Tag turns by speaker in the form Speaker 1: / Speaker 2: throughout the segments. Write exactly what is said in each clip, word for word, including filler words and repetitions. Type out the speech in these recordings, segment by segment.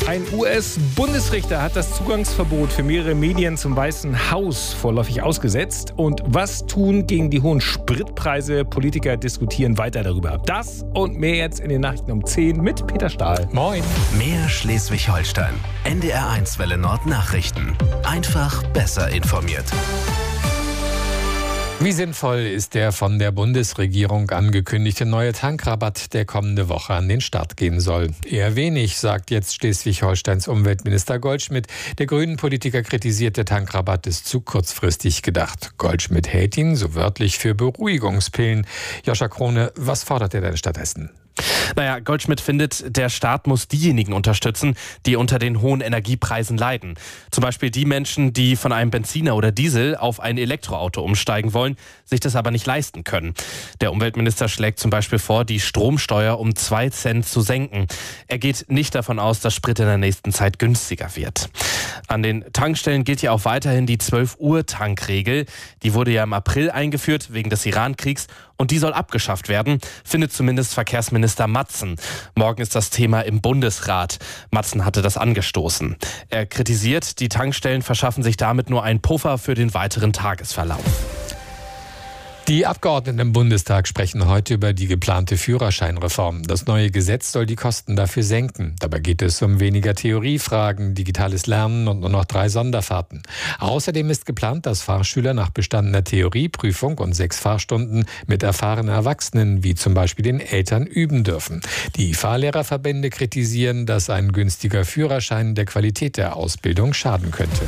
Speaker 1: Ein U S-Bundesrichter hat das Zugangsverbot für mehrere Medien zum Weißen Haus vorläufig ausgesetzt. Und was tun gegen die hohen Spritpreise? Politiker diskutieren weiter darüber. Das und mehr jetzt in den Nachrichten um zehn mit Peter Stahl.
Speaker 2: Moin.
Speaker 3: Mehr Schleswig-Holstein. N D R eins Welle Nord Nachrichten. Einfach besser informiert.
Speaker 2: Wie sinnvoll ist der von der Bundesregierung angekündigte neue Tankrabatt, der kommende Woche an den Start gehen soll? Eher wenig, sagt jetzt Schleswig-Holsteins Umweltminister Goldschmidt. Der Grünen-Politiker kritisiert, der Tankrabatt ist zu kurzfristig gedacht. Goldschmidt hält ihn so wörtlich für Beruhigungspillen. Joscha Krone, was fordert er denn stattdessen?
Speaker 4: Naja, Goldschmidt findet, der Staat muss diejenigen unterstützen, die unter den hohen Energiepreisen leiden. Zum Beispiel die Menschen, die von einem Benziner oder Diesel auf ein Elektroauto umsteigen wollen, sich das aber nicht leisten können. Der Umweltminister schlägt zum Beispiel vor, die Stromsteuer um zwei Cent zu senken. Er geht nicht davon aus, dass Sprit in der nächsten Zeit günstiger wird. An den Tankstellen gilt ja auch weiterhin die zwölf Uhr Tankregel. Die wurde ja im April eingeführt wegen des Iran-Kriegs und die soll abgeschafft werden, findet zumindest Verkehrsminister Matzen. Morgen ist das Thema im Bundesrat. Matzen hatte das angestoßen. Er kritisiert, die Tankstellen verschaffen sich damit nur einen Puffer für den weiteren Tagesverlauf.
Speaker 2: Die Abgeordneten im Bundestag sprechen heute über die geplante Führerscheinreform. Das neue Gesetz soll die Kosten dafür senken. Dabei geht es um weniger Theoriefragen, digitales Lernen und nur noch drei Sonderfahrten. Außerdem ist geplant, dass Fahrschüler nach bestandener Theorieprüfung und sechs Fahrstunden mit erfahrenen Erwachsenen, wie zum Beispiel den Eltern, üben dürfen. Die Fahrlehrerverbände kritisieren, dass ein günstiger Führerschein der Qualität der Ausbildung schaden könnte.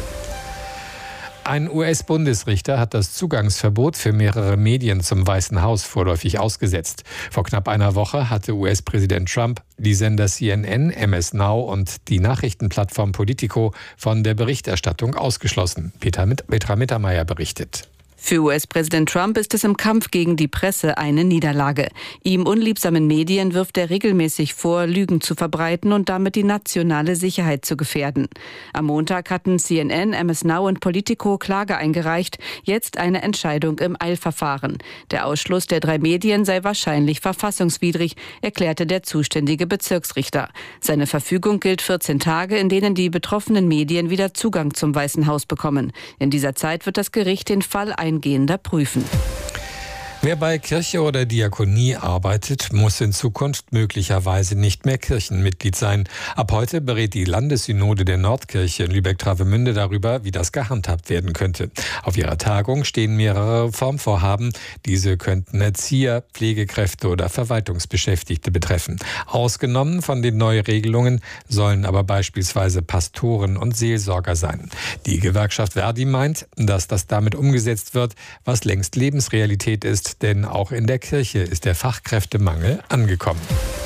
Speaker 2: Ein U S-Bundesrichter hat das Zugangsverbot für mehrere Medien zum Weißen Haus vorläufig ausgesetzt. Vor knapp einer Woche hatte U S-Präsident Trump die Sender C N N, M S Now und die Nachrichtenplattform Politico von der Berichterstattung ausgeschlossen. Peter, Petra Mittermeier berichtet.
Speaker 5: Für U S-Präsident Trump ist es im Kampf gegen die Presse eine Niederlage. Ihm unliebsamen Medien wirft er regelmäßig vor, Lügen zu verbreiten und damit die nationale Sicherheit zu gefährden. Am Montag hatten C N N, M S Now und Politico Klage eingereicht, jetzt eine Entscheidung im Eilverfahren. Der Ausschluss der drei Medien sei wahrscheinlich verfassungswidrig, erklärte der zuständige Bezirksrichter. Seine Verfügung gilt vierzehn Tage, in denen die betroffenen Medien wieder Zugang zum Weißen Haus bekommen. In dieser Zeit wird das Gericht den Fall ein eingehender prüfen.
Speaker 2: Wer bei Kirche oder Diakonie arbeitet, muss in Zukunft möglicherweise nicht mehr Kirchenmitglied sein. Ab heute berät die Landessynode der Nordkirche in Lübeck-Travemünde darüber, wie das gehandhabt werden könnte. Auf ihrer Tagung stehen mehrere Reformvorhaben. Diese könnten Erzieher, Pflegekräfte oder Verwaltungsbeschäftigte betreffen. Ausgenommen von den Neuregelungen sollen aber beispielsweise Pastoren und Seelsorger sein. Die Gewerkschaft Verdi meint, dass das damit umgesetzt wird, was längst Lebensrealität ist. Denn auch in der Kirche ist der Fachkräftemangel angekommen.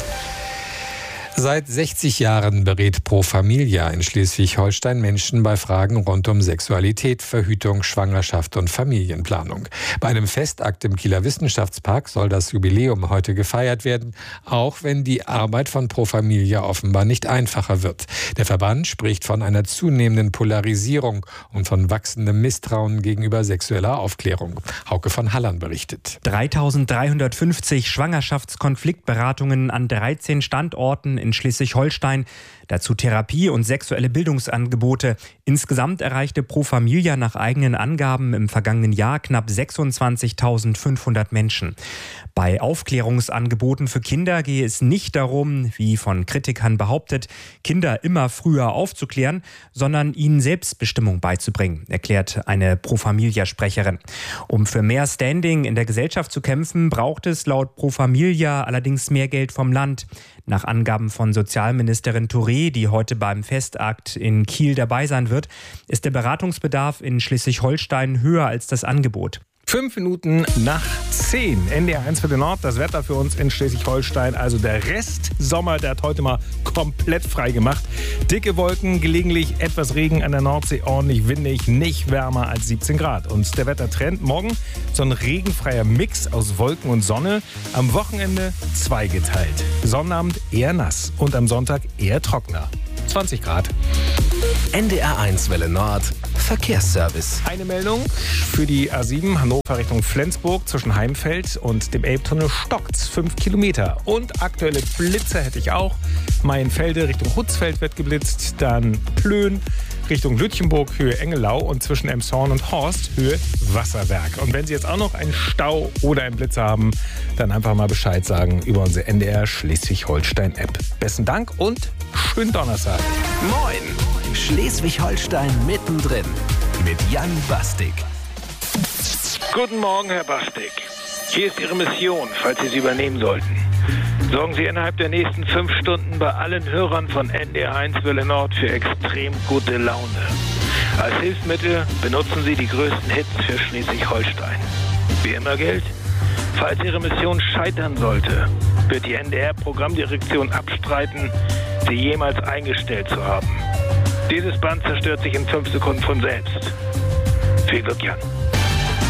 Speaker 2: Seit sechzig Jahren berät Pro Familia in Schleswig-Holstein Menschen bei Fragen rund um Sexualität, Verhütung, Schwangerschaft und Familienplanung. Bei einem Festakt im Kieler Wissenschaftspark soll das Jubiläum heute gefeiert werden, auch wenn die Arbeit von Pro Familia offenbar nicht einfacher wird. Der Verband spricht von einer zunehmenden Polarisierung und von wachsendem Misstrauen gegenüber sexueller Aufklärung. Hauke von Hallern berichtet.
Speaker 6: dreitausenddreihundertfünfzig Schwangerschaftskonfliktberatungen an dreizehn Standorten in Schleswig-Holstein, dazu Therapie und sexuelle Bildungsangebote. Insgesamt erreichte Pro Familia nach eigenen Angaben im vergangenen Jahr knapp sechsundzwanzigtausendfünfhundert Menschen. Bei Aufklärungsangeboten für Kinder gehe es nicht darum, wie von Kritikern behauptet, Kinder immer früher aufzuklären, sondern ihnen Selbstbestimmung beizubringen, erklärt eine Pro Familia-Sprecherin. Um für mehr Standing in der Gesellschaft zu kämpfen, braucht es laut Pro Familia allerdings mehr Geld vom Land. Nach Angaben von Sozialministerin Touré, die heute beim Festakt in Kiel dabei sein wird, ist der Beratungsbedarf in Schleswig-Holstein höher als das Angebot.
Speaker 1: Fünf Minuten nach zehn. N D R eins für den Nord. Das Wetter für uns in Schleswig-Holstein. Also der Rest Sommer, der hat heute mal komplett frei gemacht. Dicke Wolken, gelegentlich etwas Regen an der Nordsee, ordentlich windig, nicht wärmer als siebzehn Grad. Und der Wettertrend morgen so ein regenfreier Mix aus Wolken und Sonne. Am Wochenende zweigeteilt. Sonnabend eher nass und am Sonntag eher trockener. zwanzig Grad.
Speaker 3: N D R eins Welle Nord Verkehrsservice.
Speaker 1: Eine Meldung für die A sieben Hannover Richtung Flensburg zwischen Heimfeld und dem Elbtunnel stockt's fünf Kilometer. Und aktuelle Blitze hätte ich auch. Maienfelde Richtung Hutzfeld wird geblitzt, dann Plön Richtung Lütchenburg, Höhe Engelau und zwischen Emshorn und Horst, Höhe Wasserwerk. Und wenn Sie jetzt auch noch einen Stau oder einen Blitz haben, dann einfach mal Bescheid sagen über unsere N D R Schleswig-Holstein-App. Besten Dank und schönen Donnerstag.
Speaker 3: Moin! Schleswig-Holstein mittendrin mit Jan Bastik.
Speaker 7: Guten Morgen, Herr Bastik. Hier ist Ihre Mission, falls Sie sie übernehmen sollten. Sorgen Sie innerhalb der nächsten fünf Stunden bei allen Hörern von N D R eins Welle Nord für extrem gute Laune. Als Hilfsmittel benutzen Sie die größten Hits für Schleswig-Holstein. Wie immer gilt, falls Ihre Mission scheitern sollte, wird die N D R-Programmdirektion abstreiten, Sie jemals eingestellt zu haben. Dieses Band zerstört sich in fünf Sekunden von selbst. Viel Glück, Jan.